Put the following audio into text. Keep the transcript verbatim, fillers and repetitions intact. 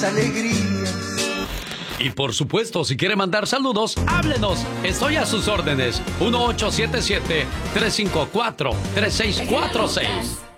alegrías. Y por supuesto, si quiere mandar saludos, háblenos. Estoy a sus órdenes. uno ocho siete siete, tres cinco cuatro, tres seis cuatro seis.